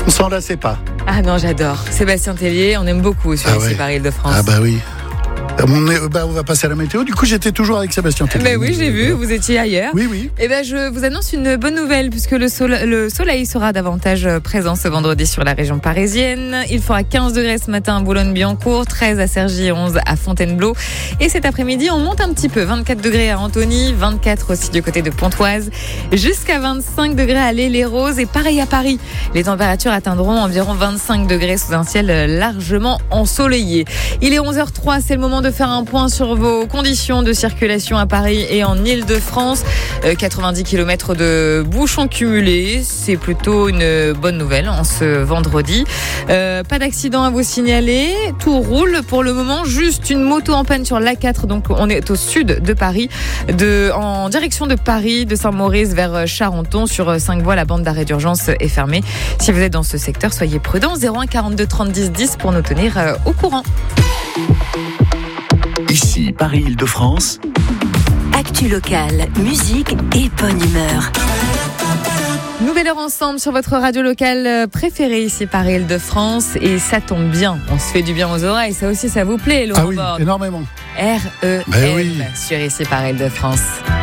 On s'en lassait pas. Ah non, j'adore. Sébastien Tellier, on aime beaucoup sur ici par Île-de-France. Ah bah oui. On va passer à la météo. Du coup, j'étais toujours avec Sébastien Tellier. Mais oui, j'ai vu, vous étiez ailleurs. Oui. Et je vous annonce une bonne nouvelle puisque le soleil sera davantage présent ce vendredi sur la région parisienne. Il fera 15 degrés ce matin à Boulogne-Billancourt, 13 à Cergy et 11 à Fontainebleau. Et cet après-midi, on monte un petit peu. 24 degrés à Antony, 24 aussi du côté de Pontoise, jusqu'à 25 degrés à l'Île-et-Roses et pareil à Paris. Les températures atteindront environ 25 degrés sous un ciel largement ensoleillé. Il est 11h03, c'est le moment de faire un point sur vos conditions de circulation à Paris et en Île-de-France. 90 km de bouchons cumulés, c'est plutôt une bonne nouvelle en ce vendredi. Pas d'accident à vous signaler, tout roule pour le moment, juste une moto en panne sur l'A4, donc on est au sud de Paris, en direction de Paris, de Saint-Maurice vers Charenton. Sur 5 voies, la bande d'arrêt d'urgence est fermée. Si vous êtes dans ce secteur, soyez prudents. 01 42 30 10 10 pour nous tenir au courant. Ici, Paris-Île-de-France. Actu locale, musique et bonne humeur. Nouvelle heure ensemble sur votre radio locale préférée ici Paris-Île-de-France. Et ça tombe bien, on se fait du bien aux oreilles. Ça aussi, ça vous plaît, Laurent Borde? Énormément. REM sur ici Paris-Île-de-France.